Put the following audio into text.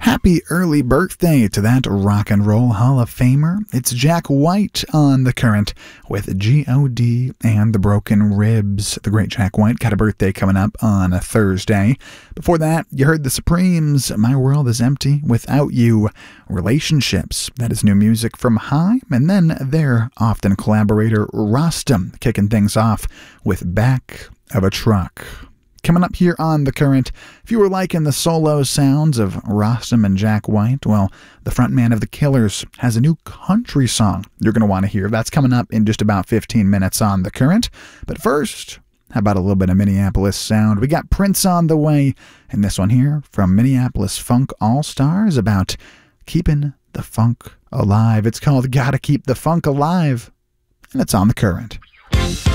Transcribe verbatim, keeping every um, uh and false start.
Happy early birthday to that rock and roll Hall of Famer. It's Jack White on The Current with G O D and the Broken Ribs. The great Jack White got a birthday coming up on a Thursday. Before that, you heard The Supremes, My World is Empty Without You. Relationships, that is new music from High, and then their often collaborator Rostam kicking things off with Back of a Truck. Coming up here on The Current, if you were liking the solo sounds of Rostam and Jack White, well, the frontman of The Killers has a new country song you're going to want to hear. That's coming up in just about fifteen minutes on The Current. But first, how about a little bit of Minneapolis sound? We got Prince on the way, and this one here from Minneapolis Funk All-Stars about keeping the funk alive. It's called Gotta Keep the Funk Alive, and it's on The Current.